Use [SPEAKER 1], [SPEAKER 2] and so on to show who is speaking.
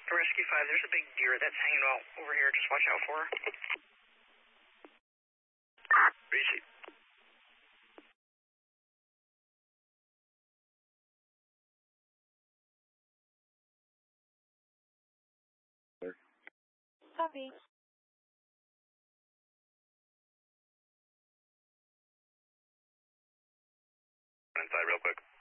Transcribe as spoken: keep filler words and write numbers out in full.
[SPEAKER 1] Rescue five, there's a big deer that's hanging out over here. Just watch out for her.
[SPEAKER 2] Where is she?
[SPEAKER 3] Copy.
[SPEAKER 2] Inside real quick.